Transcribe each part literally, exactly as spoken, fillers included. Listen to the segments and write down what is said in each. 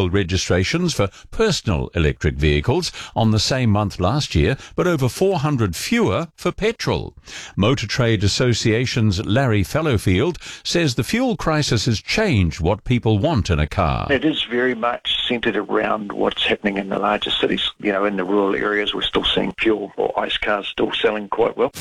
vehicle registrations for personal electric vehicles on the same month last year, but over four hundred fewer for petrol. Motor Trade Association's Larry Fallowfield says the fuel crisis has changed what people want in a car. It is very much centred around what's happening in the larger cities. You know, in the rural areas, we're still seeing fuel or ICE cars still selling quite well.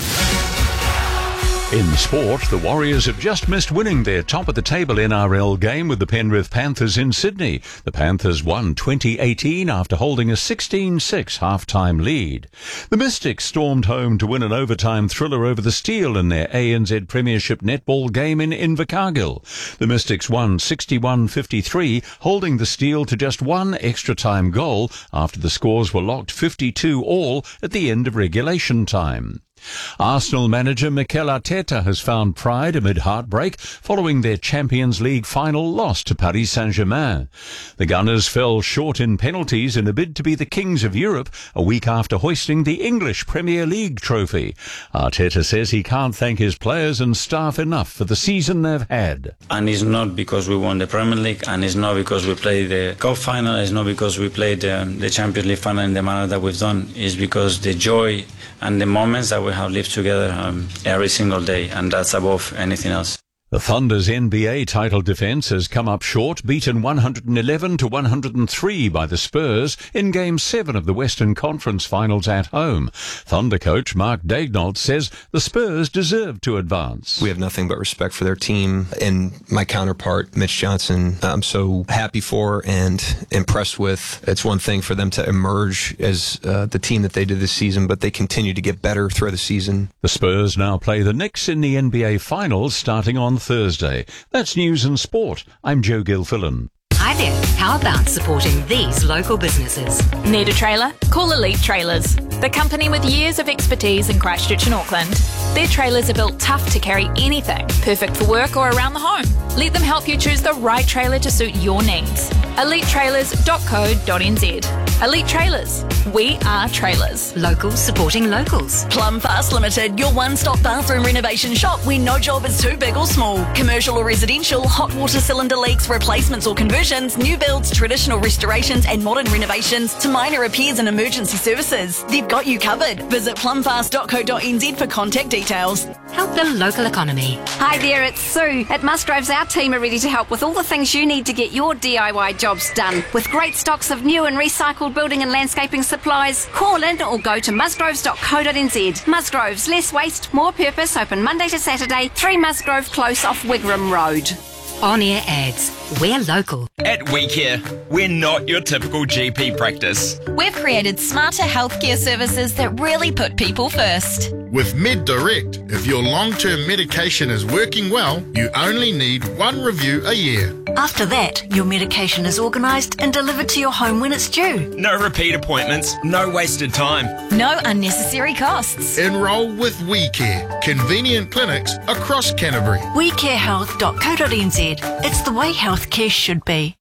In sport, the Warriors have just missed winning their top-of-the-table N R L game with the Penrith Panthers in Sydney. The Panthers won twenty eighteen after holding a sixteen six half-time lead. The Mystics stormed home to win an overtime thriller over the Steel in their A N Z Premiership netball game in Invercargill. The Mystics won sixty-one fifty-three, holding the Steel to just one extra-time goal after the scores were locked fifty-two all at the end of regulation time. Arsenal manager Mikel Arteta has found pride amid heartbreak following their Champions League final loss to Paris Saint-Germain. The Gunners fell short in penalties in a bid to be the kings of Europe a week after hoisting the English Premier League trophy. Arteta says he can't thank his players and staff enough for the season they've had. And it's not because we won the Premier League, and it's not because we played the Cup final, it's not because we played um, the Champions League final in the manner that we've done. It's because the joy and the moments that we have lived together um, every single day, and that's above anything else. The Thunder's N B A title defence has come up short, beaten one hundred eleven to one hundred three by the Spurs in Game seven of the Western Conference Finals at home. Thunder coach Mark Daignault says the Spurs deserve to advance. We have nothing but respect for their team, and my counterpart, Mitch Johnson, I'm so happy for and impressed with. It's one thing for them to emerge as uh, the team that they did this season, but they continue to get better throughout the season. The Spurs now play the Knicks in the N B A Finals starting on Thursday. That's News and Sport. I'm Joe Gilfillan. Hi there. How about supporting these local businesses? Need a trailer? Call Elite Trailers, the company with years of expertise in Christchurch and Auckland. Their trailers are built tough to carry anything, perfect for work or around the home. Let them help you choose the right trailer to suit your needs. elite trailers dot co dot n z. Elite Trailers. We are trailers. Locals supporting locals. Plum Fast Limited, your one-stop bathroom renovation shop where no job is too big or small. Commercial or residential, hot water cylinder leaks, replacements or conversions, new builds, traditional restorations and modern renovations to minor repairs and emergency services. They've got you covered. Visit plum fast dot co dot n z for contact details. Help the local economy. Hi there, it's Sue. At Musgroves, our team are ready to help with all the things you need to get your D I Y jobs done. With great stocks of new and recycled building and landscaping supplies, call in or go to musgroves dot co dot n z. Musgroves, less waste, more purpose, open Monday to Saturday, three Musgrove Close off Wigram Road. On-air ads. We're local. At WeCare, we're not your typical G P practice. We've created smarter healthcare services that really put people first. With MedDirect, if your long-term medication is working well, you only need one review a year. After that, your medication is organised and delivered to your home when it's due. No repeat appointments, no wasted time. No unnecessary costs. Enrol with WeCare, convenient clinics across Canterbury. we care health dot co dot n z. It's the way healthcare should be.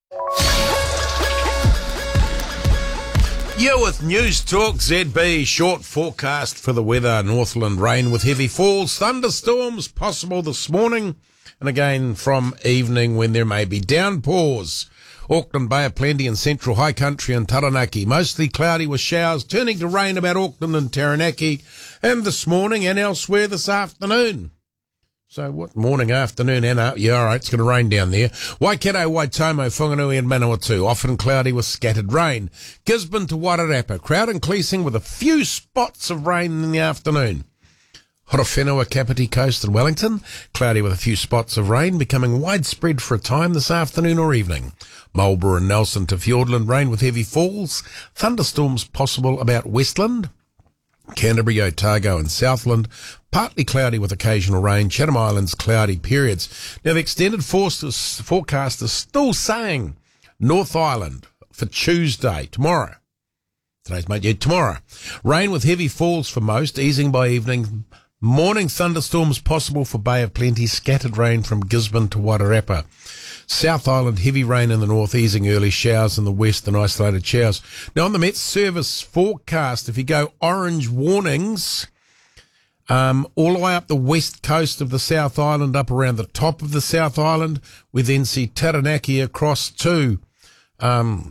You're with News Talk Z B. Short forecast for the weather. Northland rain with heavy falls. Thunderstorms possible this morning. And again from evening when there may be downpours. Auckland Bay of Plenty and Central High Country and Taranaki. Mostly cloudy with showers, turning to rain about Auckland and Taranaki. And this morning and elsewhere this afternoon. So what morning, afternoon, and uh, yeah, all right, it's going to rain down there. Waikato, Waitomo, Whanganui and Manawatu, often cloudy with scattered rain. Gisborne to Wairarapa, crowd increasing with a few spots of rain in the afternoon. Horowhenua, Kapiti Coast and Wellington, cloudy with a few spots of rain, becoming widespread for a time this afternoon or evening. Marlborough and Nelson to Fiordland, rain with heavy falls. Thunderstorms possible about Westland. Canterbury, Otago and Southland, partly cloudy with occasional rain. Chatham Islands, cloudy periods. Now, the extended forecast is still saying North Island for Tuesday, tomorrow. Today's mate, yeah, tomorrow. Rain with heavy falls for most, easing by evening. Morning thunderstorms possible for Bay of Plenty, scattered rain from Gisborne to Wairarapa. South Island, heavy rain in the north, easing early showers in the west and isolated showers. Now, on the Met Service forecast, if you go orange warnings, um, all the way up the west coast of the South Island, up around the top of the South Island, we then see Taranaki across to um,